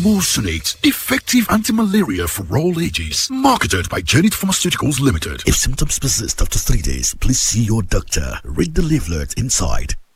Wolfsonate, effective anti-malaria for all ages. Marketed by Janet Pharmaceuticals Limited. If symptoms persist after 3 days, please see your doctor. Read the leaflet inside.